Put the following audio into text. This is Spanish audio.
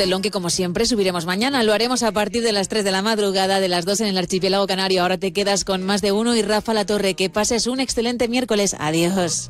telón que, como siempre, subiremos mañana. Lo haremos a partir de las 3 de la madrugada, de las 2 en el archipiélago canario. Ahora te quedas con Más de Uno y Rafa La Torre. Que pases un excelente miércoles. Adiós.